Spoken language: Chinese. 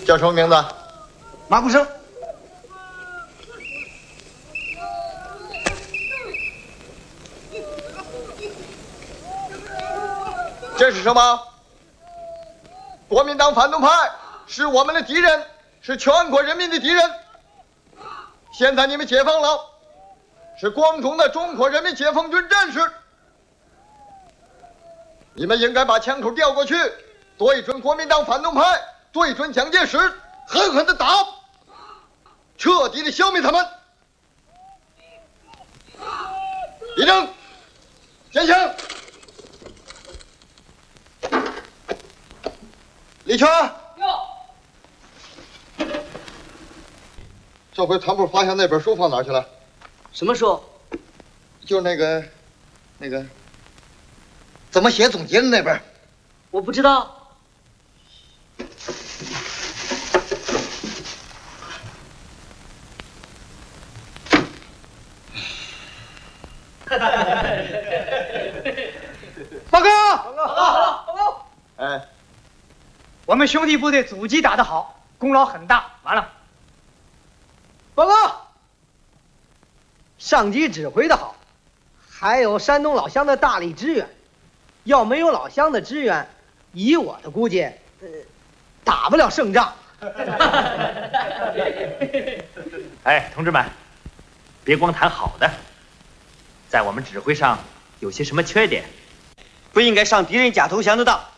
叫什么名字？ 马步生。 这是什么？国民党反动派是我们的敌人，是全国人民的敌人。现在你们解放了，是光荣的中国人民解放军战士。你们应该把枪口调过去，对准国民党反动派，对准蒋介石，狠狠地打，彻底地消灭他们。立正，先行。李全，这回团部发现那本书放哪儿去了？ 什么书？ 就是那个，怎么写总结的那本。 我不知道。 报告！ 哎， 我们兄弟部队阻击打得好，功劳很大。完了。 报告！上级指挥的好，还有山东老乡的大力支援。要没有老乡的支援，以我的估计，打不了胜仗。 哎，同志们，别光谈好的，在我们指挥上有些什么缺点？ 不应该上敌人假投降的当。